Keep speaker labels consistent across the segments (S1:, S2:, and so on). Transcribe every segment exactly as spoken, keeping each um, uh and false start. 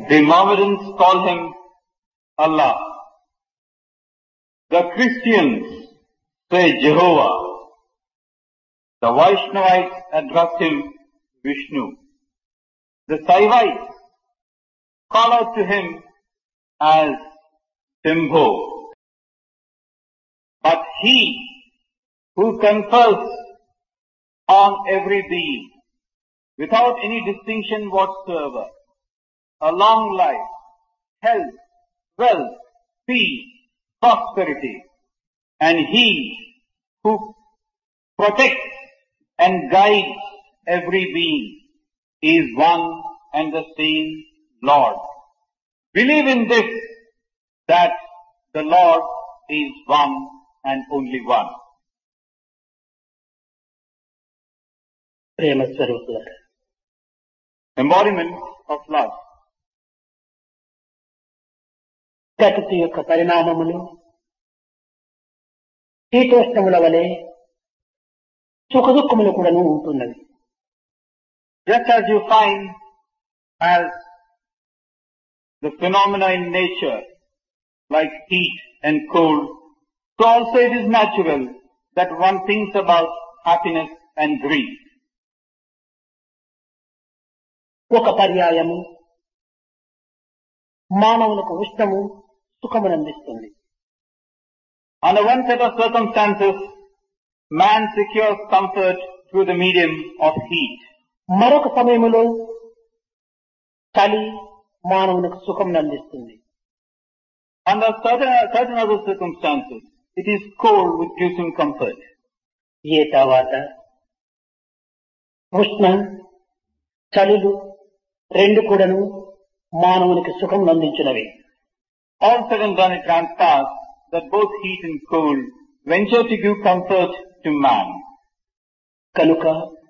S1: The Mohammedans call him Allah. The Christians say Jehovah. The Vaishnavites address him Vishnu. The Saivites call out to him as Shambho. But he who confers on every being without any distinction whatsoever a long life, health, wealth, peace, prosperity, and he who protects and guides every being is one and the same Lord. Believe in this, that the Lord is one and only one.
S2: ప్రేమ స్వరూపులారా,
S1: Embodiment of love.
S2: ప్రకృతి యొక్క పరిణామములు శీతోష్ణముల వలె సుఖదుఖములు కూడాను ఉంటున్నవి.
S1: Just as you find as the phenomena in nature like heat and cold, so also it is natural that one thinks about happiness and grief.
S2: ఒక పర్యాయము మానవులకు ఉష్ణము సుఖమునందిస్తుంది.
S1: Under one set of circumstances, man secures comfort through the medium of heat.
S2: మరొక సమయములో చలి మానవునికి సుఖమునందిస్తుంది.
S1: Under certain, certain other circumstances, it is cold which gives him comfort.
S2: ఏ తర్వాత ఉష్ణ చలులు రెండు కూడాను మానవునికి సుఖమునందించినవి.
S1: All said and done, it transpires that both heat and cold venture to give comfort to man.
S2: కనుక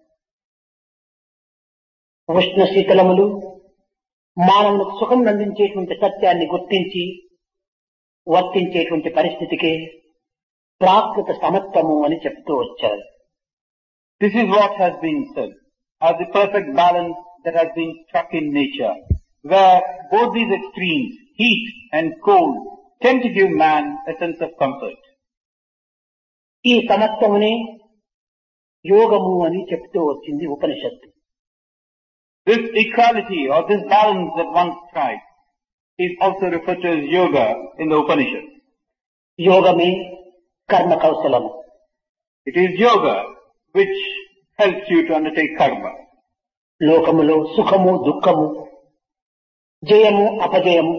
S2: ఉష్ణ శీతలములు మానవునికి సుఖం అందించేటువంటి సత్యాన్ని గుర్తించి వర్తించేటువంటి పరిస్థితికి ప్రాకృత సమత్వము అని చెప్తూ వచ్చారు.
S1: This is what has been said as the perfect balance that has been struck in nature, where both these extremes, heat and cold, tend to give man a sense of comfort.
S2: ఈ సమత్వమునే యోగము అని చెప్తూ వచ్చింది ఉపనిషత్తు.
S1: This equality or this balance that one strikes is also referred to as yoga in the Upanishads.
S2: యోగమే కర్మ కౌశలము.
S1: It is yoga which helps you to undertake karma.
S2: లోకములో సుఖము దుఃఖము, జయము అపజయము,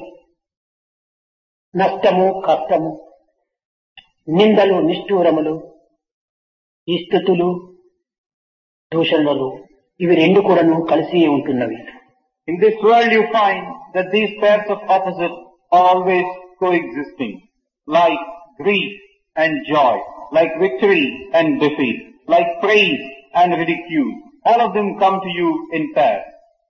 S2: నష్టము కష్టము, నిందలు నిష్ఠూరములు, ఈ స్థుతులు దూషణలు, ఇవి రెండు కూడాను కలిసి ఉంటున్నవి.
S1: In this world you find that these pairs of opposites are always coexisting, like grief and joy, like victory and defeat, like praise and ridicule. All of them come to you in pairs.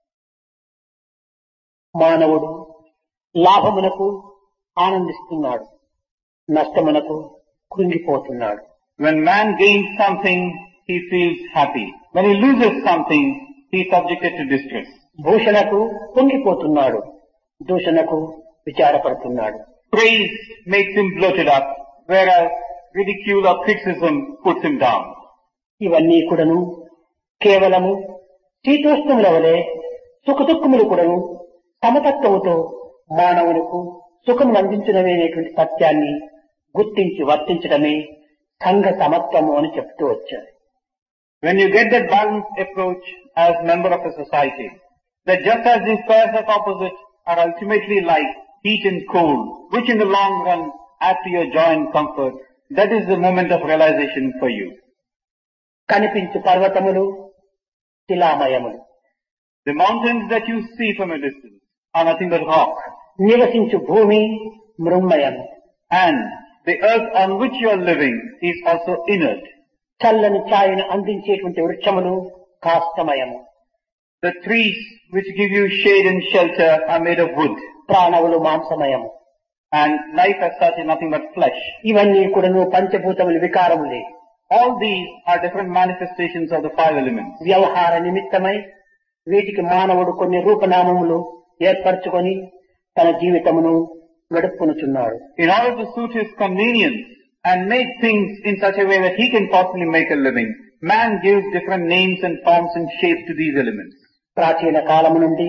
S2: మానవుడు లాభమునకు ఆనందిస్తున్నాడు, నష్టమునకు కృంగిపోతున్నాడు.
S1: When man gains something, he feels happy. When he loses something, he is subjected to distress.
S2: భూషణకు పొంగిపోతున్నాడు, దూషణకు విచారపడుతున్నాడు.
S1: Praise makes him bloated up, whereas ridicule or criticism puts him down.
S2: ఇవన్నీ కూడాను కేవలము శీతోష్ణముల వలె సుఖదుఖములు కూడాను సమతత్వముతో మానవులకు సుఖము అందించడమేటువంటి సత్యాన్ని గుర్తించి వర్తించడమే సంఘ సమత్వము అని చెప్తూ వచ్చారు.
S1: When you get that balanced approach as member of a society, that just as these pairs of opposites are ultimately like heat and cold, which in the long run add to your joy and comfort, that is the moment of realization for you.
S2: కనిపించు పర్వతములు శిలామయములు.
S1: The mountains that you see from a distance are nothing but rock.
S2: నివసించు భూమి మృన్మయము.
S1: And the earth on which you are living is also inert.
S2: చల్లని ఛాయను అందించేటువంటి వృక్షములు కాష్టమయము.
S1: The trees which give you shade and shelter are made of wood.
S2: ప్రాణములు మాంసమయము.
S1: And life as such is nothing but flesh.
S2: ఇవన్నీ కూడాను పంచభూతములు వికారములే.
S1: All these are different manifestations of the five elements.
S2: వ్యవహార నిమిత్తమై వీటికి మానవుడు కొన్ని రూపనామములు ఏర్పరచుకొని తన జీవితమును గడుపుకొనుచున్నాడు.
S1: In order to suit his convenience and make things in such a way that he can possibly make a living, man gives different names and forms and shapes to these elements.
S2: ప్రాచీన కాలము నుండి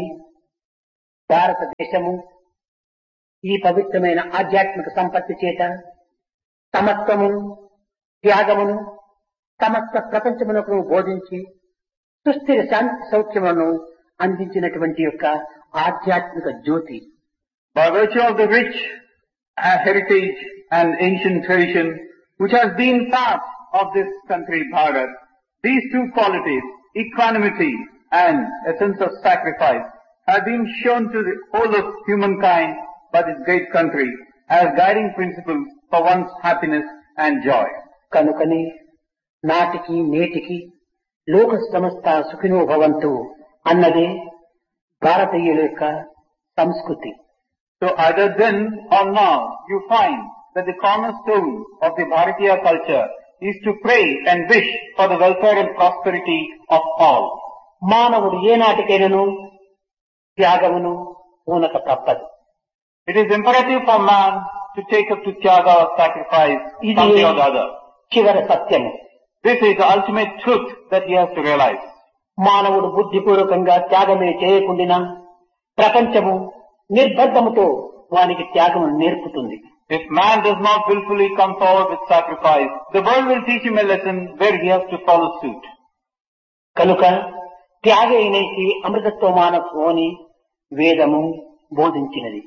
S2: భారతదేశము ఈ పవిత్రమైన ఆధ్యాత్మిక సంపత్తి చేత సమత్వమును త్యాగమును సమస్త ప్రపంచమునకు బోధించి సుస్థిర శాంతి సౌఖ్యములను అందించినటువంటి యొక్క ఆధ్యాత్మిక జ్యోతి.
S1: By virtue of the rich uh, heritage and ancient tradition which has been part of this country, Bharat, these two qualities, equanimity and a sense of sacrifice, have been shown to the whole of humankind by this great country as guiding principles for one's happiness and joy.
S2: కనుకని నాటికి నేటికి లోక సమస్త సుఖినో భవంతు అన్నదే భారతీయుల యొక్క సంస్కృతి.
S1: So either then or now you find that the cornerstone of the Bharatiya culture is to pray and wish for the welfare and prosperity of all.
S2: మానవుడు ఏనాటికైనను త్యాగమును పూనక తప్పదు.
S1: It is imperative for man to take up to tyaga or sacrifice something or the other.
S2: చివరి సత్యము.
S1: This is the ultimate truth that he has to realize.
S2: మానవుడు బుద్ధిపూర్వకంగా త్యాగమే చేయకుండినా ప్రపంచము నిర్బద్ధముతో వానికి త్యాగము నేర్పుతుంది.
S1: If man does not willfully come forward with sacrifice, the world will teach him a lesson where he has to follow suit.
S2: కనుక త్యాగైనైకి అమృతత్వమానత్వం అని వేదము బోధించినది.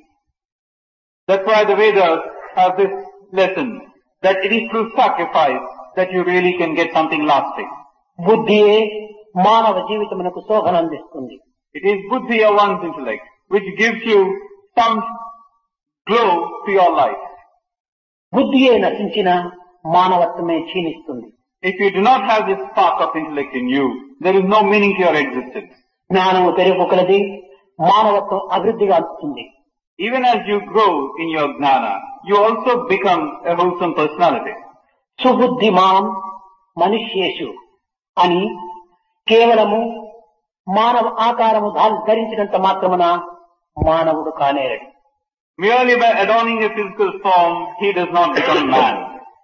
S1: That's why the Vedas have this lesson that it is through sacrifice that you really can get something lasting.
S2: బుద్ధియే మానవ జీవితమునకు శోభనందిస్తుంది.
S1: It is buddhi or one's intellect which gives you some glow to your life.
S2: బుద్ధియే నశించిన మానవత్వమే క్షీణిస్తుంది.
S1: If you do not have this spark of intellect in you, there is no meaning to your existence.
S2: జ్ఞానము పెరుగుకొలది మానవత్వం అభివృద్ధిగా అందుతుంది.
S1: Even as you grow in your gnana, you also become a wholesome personality.
S2: సుబుద్ధిమాన్ మనుష్యేషు అని కేవలము మానవ ఆకారము ధరించినంత మాత్రమున మానవుడు కానేరడు.
S1: Merely by adorning a physical form, he does not become man.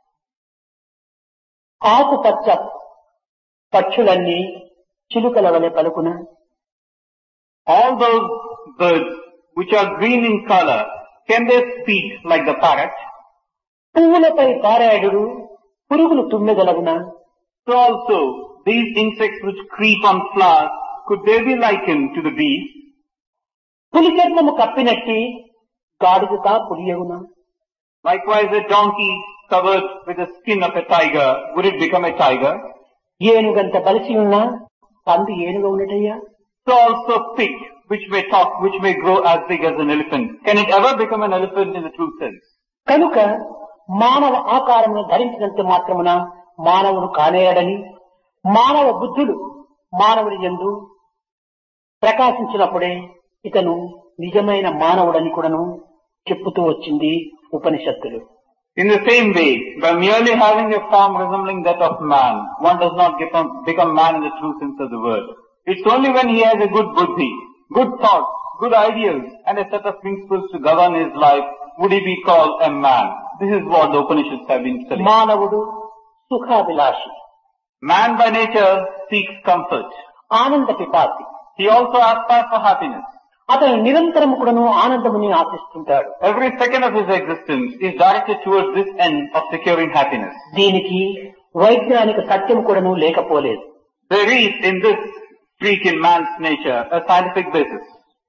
S2: ఆకుపచ్చ పక్షులన్నీ చిలుకల వలె పలుకున.
S1: All those birds which are green in color, can they speak like the parrot?
S2: పువ్వులపై పారాయుడు పురుగులు తుమ్మెదలగున.
S1: So also, these insects which creep on flowers, could they be likened to the bees?
S2: పులి చర్మము కప్పినట్టి గాడిద పులియగున.
S1: Likewise, a donkey covered with the skin of a tiger, would it become a tiger?
S2: ఏనుగంత బలిసి ఉన్నా పంది ఏనుగా ఉన్నటయ్యా.
S1: So also pig, which may talk, which may grow as big as an elephant, can it ever become an elephant in the true sense?
S2: కనుక మానవ ఆకారమును ధరించినంత మాత్రమున మానవుడు కానేరడని, మానవ బుద్ధులు మానవుడి యందు ప్రకాశించినప్పుడే ఇతను నిజమైన మానవుడని కూడాను చెప్పుతూ వచ్చింది ఉపనిషత్తులు.
S1: In the same way, by merely having a form resembling that of man, one does not become, become man in the true sense of the word. It's only when he has a good buddhi, good thoughts, good ideals, and a set of principles to govern his life, would he be called a man. This is what the Upanishads have been telling.
S2: మానవుడు సుఖాభిలాషి.
S1: Man by nature seeks comfort.
S2: ఆనంద పిపాసి.
S1: He also aspires for happiness.
S2: అతను నిరంతరము కూడాను ఆనందముని ఆశిస్తుంటాడు.
S1: Every second of his existence is directed towards this end of securing happiness.
S2: దీనికి వైజ్ఞానిక సత్యం కూడాను లేకపోలేదు.
S1: There is in this streak in man's nature a scientific basis.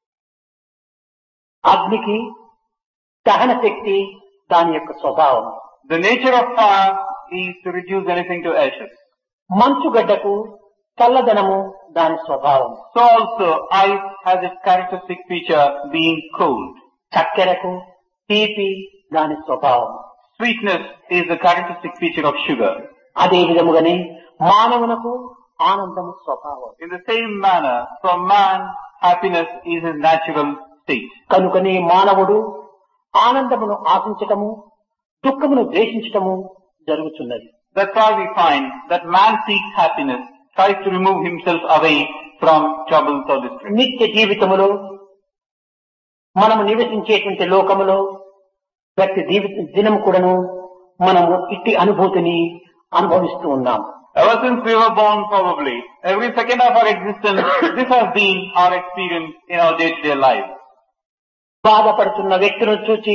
S2: అగ్నికి దహన శక్తి దాని యొక్క స్వభావం.
S1: The nature of fire is to reduce anything to ashes.
S2: మంచుగడ్డకు చల్లదనము దాని స్వభావం.
S1: So also ice has its characteristic feature being cold.
S2: చక్కెరకు తీపి దాని స్వభావం.
S1: Sweetness is the characteristic feature of sugar.
S2: అదే విధముగానే మానవునకు ఆనందము స్వభావం.
S1: In the same manner, for man, happiness is his natural state.
S2: కనుకనే మానవుడు ఆనందమును ఆశించటము, దుఃఖమును ద్వేషించటము జరుగుతున్నది.
S1: That's why we find that man seeks happiness, tries to remove himself away from troubles or distress.
S2: నిత్య జీవితములో మనము నివసించేటువంటి లోకములో ప్రతి దీవి- దినం కూడాను మనము ఇట్టి అనుభూతిని అనుభవిస్తూ ఉన్నాం.
S1: Ever since we were born, probably, every second of our existence, this has been our experience in our day-to-day life.
S2: బాధపడుతున్న వ్యక్తులను చూచి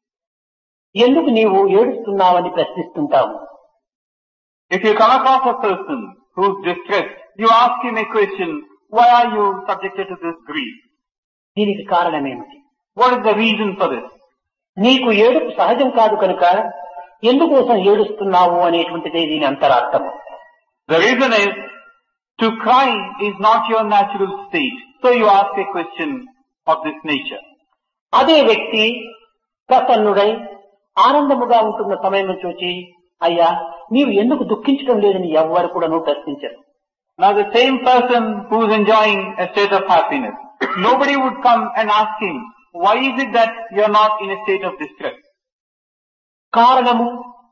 S2: ఎందుకు నీవు ఏడుస్తున్నావని ప్రశ్నిస్తుంటాము.
S1: If you come across a person who's distressed, you ask him a question, why are you subjected to this grief?
S2: దీనికి కారణమేమిటి?
S1: What is the reason for this?
S2: నీకు ఏడుపు సహజం కాదు కనుక ఎందుకోసం ఏడుస్తున్నావు అనేటువంటిదే దీని అంతరార్థము.
S1: The reason is, to cry is not your natural state. So you ask a question of this nature.
S2: అదే వ్యక్తి ప్రసన్నుడై ఆనందముగా ఉంటున్న సమయం చూచి అయ్యా నీవు ఎందుకు దుఃఖించడం లేదని ఎవ్వరు కూడా నువ్వు ప్రశ్నించరు.
S1: Now the same person who is enjoying a state of happiness, nobody would come and ask him, why is it that you are not in a state of distress?
S2: కారణము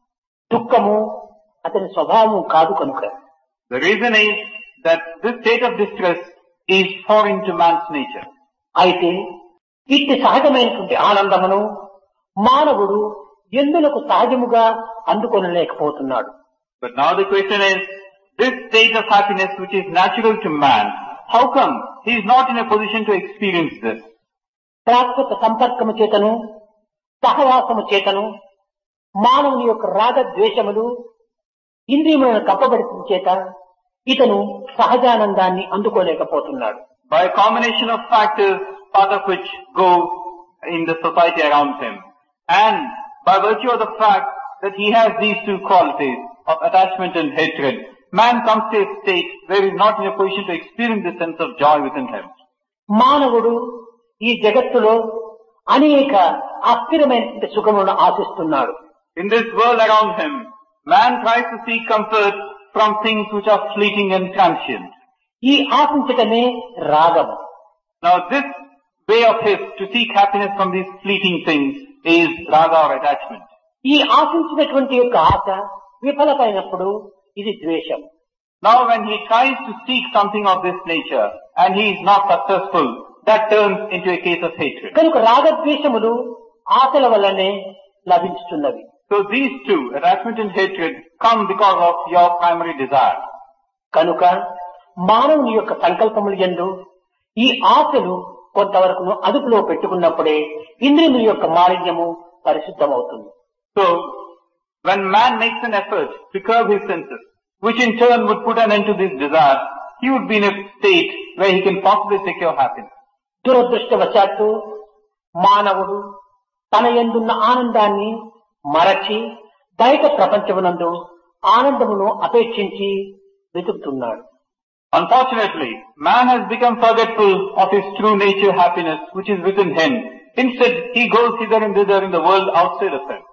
S2: దుఃఖము అతని స్వభావము కాదు కనుక.
S1: The reason is that this state of distress is foreign to man's nature.
S2: అయితే ఇట్టి సహజమైనటువంటి ఆనందమును మానవుడు ఎందులకు సహజముగా అందుకొనలేకపోతున్నాడు.
S1: But now the question is, this state of happiness which is natural to man, how come he is not in a position to experience this?
S2: ప్రాకృత సంపర్కము చేతను సహవాసము చేతను మానవుని యొక్క రాగ ద్వేషములు ఇంద్రియములను కప్పబడిన చేత ఇతను సహజానందాన్ని అందుకోలేకపోతున్నాడు.
S1: By a combination of factors, part of which go in the society around him, and by virtue of the fact that he has these two qualities of attachment and hatred, man comes to a state where he is not in a position to experience the sense of joy within him.
S2: మానవుడు ఈ జగత్తులో అనేక అస్థిరమైన సుఖములను ఆశిస్తున్నాడు.
S1: In this world around him, man tries to seek comfort from things which are fleeting and transient.
S2: ఈ ఆశించటమే రాగం.
S1: Now this way of his to seek happiness from these fleeting things is raga or attachment.
S2: ఈ ఆశించినటువంటి యొక్క ఆశ విఫలమైనప్పుడు ఇది ద్వేషం.
S1: Now when he tries to seek something of this nature and he is not successful, that turns into a case of hatred.
S2: కనుక రాగద్వేషములు ఆశల వల్లనే లభించుతున్నవి.
S1: So these two, attachment and hatred, come because of your primary desire.
S2: కనుక మానవుని యొక్క సంకల్పములు యందు ఈ ఆశలు కొంతవరకు అదుపులో పెట్టుకున్నప్పుడే ఇంద్రియముల యొక్క మాలిన్యము పరిశుద్ధమవుతుంది.
S1: So when man makes an effort to curb his senses, which in turn would put an end to this desire, he would be in a state where he can possibly secure happiness.
S2: దురదృష్టవశాత్తు మానవుడు తన యందున్న ఆనందాన్ని మరచి బయట ప్రపంచమునందు ఆనందమును అపేక్షించి వెతుకుతున్నాడు.
S1: Unfortunately, man has become forgetful of his true nature happiness which is within him. Instead, he goes hither and thither in the world outside of him.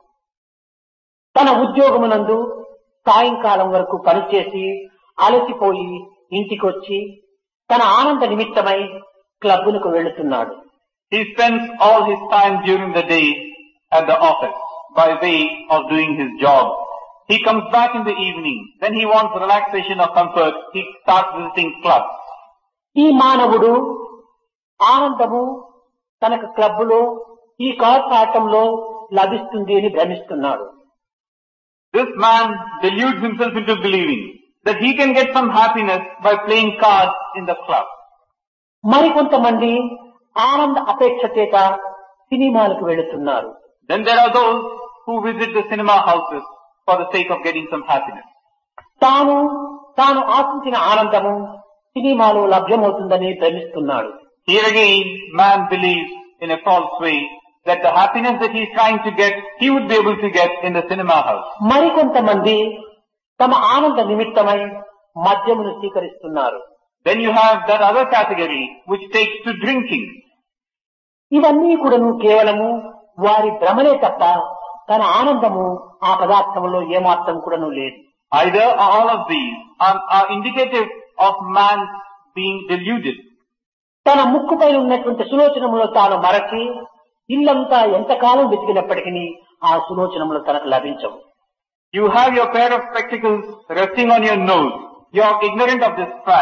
S2: తన ఉద్యోగమునందు సాయంకాలం వరకు పనిచేసి అలసిపోయి ఇంటికొచ్చి తన ఆనంద నిమిత్తమై క్లబ్బునకు వెళుతున్నాడు.
S1: He spends all his time during the day at the office by way of doing his job. He comes back in the evening. Then he wants relaxation or comfort. He starts visiting clubs.
S2: ఈ మానవుడు ఆనందము తనకు క్లబ్బులో ఈ cards ఆటంలో లభిస్తుంది అని భ్రమిస్తున్నాడు.
S1: This man deludes himself into believing that he can get some happiness by playing cards in the club.
S2: మరికొంతమంది ఆనంద అపేక్ష చేత సినిమాలకు వెళుతున్నారు.
S1: Then there are those who visit the cinema houses for the sake of getting some happiness.
S2: తాను తాను ఆశించిన ఆనందము సినిమాలో లభ్యమవుతుందని భ్రమిస్తున్నాడు.
S1: Here again, man believes in a false way that the happiness that he is trying to get, he would be able to get in the cinema house.
S2: మరికొంతమంది తమ ఆనంద నిమిత్తమై మద్యమును స్వీకరిస్తున్నారు.
S1: Then you have that other category which takes to drinking.
S2: ఇవన్నీ కూడాను కేవలము వారి భ్రమలే తప్ప తన ఆనందము ఆ పదార్థంలో ఏమాత్రం కూడాను లేదు.
S1: Either or all of these are, are indicative of man being deluded.
S2: తన ముక్కుపై ఉన్నటువంటి సులోచనములో తాను మరచి ఇల్లంతా ఎంతకాలం వెతికినప్పటికీ ఆ సులోచనములు తనకు లభించవు.
S1: You have your pair of spectacles resting on your nose. You are ignorant of this fact.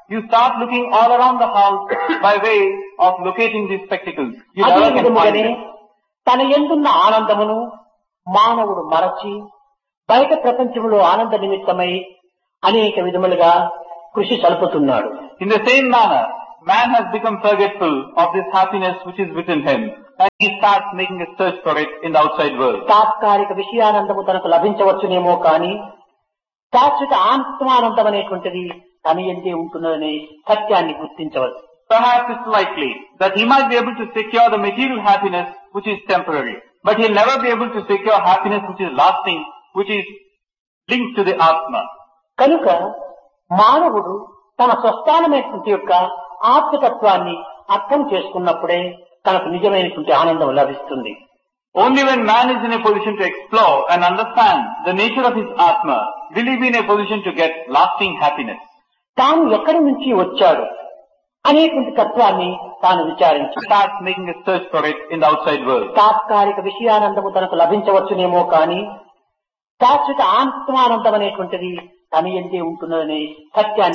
S1: You start looking all around the house by way of locating these spectacles. You
S2: అదే
S1: never can find
S2: విధముగానే
S1: them.
S2: తన యందున్న ఆనందమును మానవుడు మరచి బయట ప్రపంచంలో ఆనంద నిమిత్తమై అనేక విధములుగా కృషి సలుపుతున్నాడు.
S1: In the same manner, man has become forgetful of this happiness which is within him, and he starts making a search for it in the outside world.
S2: తాత్కాలిక విషయానందము తనకు లభించవచ్చునేమో కానీ శాశ్వత ఆత్మానందం అనేటువంటిది తన యందే ఉంటున్నదనే సత్యాన్ని గుర్తించవచ్చు.
S1: Perhaps it's likely that he might be able to secure the material happiness which is temporary, but he'll never be able to secure happiness which is lasting, which is linked to the Atma.
S2: కనుక మానవుడు తన స్వస్థానమైనటువంటి యొక్క ఆత్మతత్వాన్ని అర్థం చేసుకున్నప్పుడే తనకు నిజమైనటువంటి ఆనందం లభిస్తుంది.
S1: Only when man is in a position to explore and understand the nature of his Atma will he be in a position to get lasting happiness.
S2: తాను ఎక్కడి నుంచి వచ్చాడు అనేటువంటి తత్వాన్ని తాను విచారించి
S1: He starts making a search for it in the outside world.
S2: తాత్కాలిక విషయానందము తనకు లభించవచ్చునేమో కానీ శాశ్వత ఆత్మానందం అనేటువంటిది తన యందే ఉంటున్నదనే సత్యాన్ని